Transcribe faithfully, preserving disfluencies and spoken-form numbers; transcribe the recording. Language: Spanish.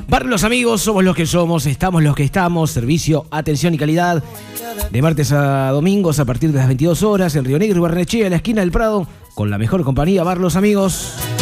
Bar Los Amigos, somos los que somos, estamos los que estamos. Servicio, atención y calidad. De martes a domingos a partir de las veintidós horas en Río Negro y Barnechea, en la esquina del Prado, con la mejor compañía, Bar Los Amigos.